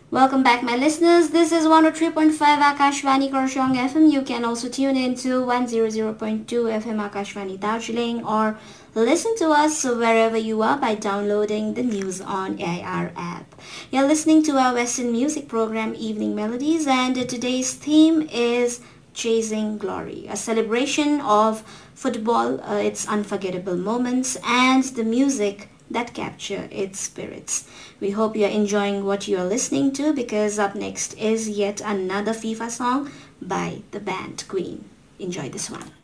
Welcome back, my listeners. This is 103.5 Akashvani Kurseong FM. You can also tune in to 100.2 FM Akashvani Darjeeling or listen to us wherever you are by downloading the News on AIR app. You're listening to our Western music program Evening Melodies, and today's theme is Chasing Glory, a celebration of football, its unforgettable moments, and the music that capture its spirits. We hope you're enjoying what you're listening to, because up next is yet another FIFA song by the band Queen. Enjoy this one.